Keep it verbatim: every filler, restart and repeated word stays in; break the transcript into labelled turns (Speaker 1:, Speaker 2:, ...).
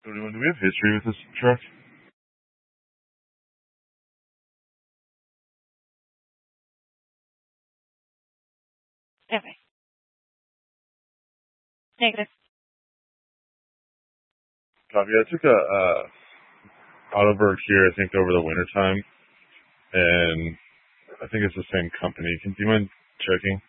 Speaker 1: Do we have history with this truck?
Speaker 2: Okay. Negative.
Speaker 1: Copy. I took a uh, Autoberg here, I think, over the winter time, and I think it's the same company. Can do you mind checking?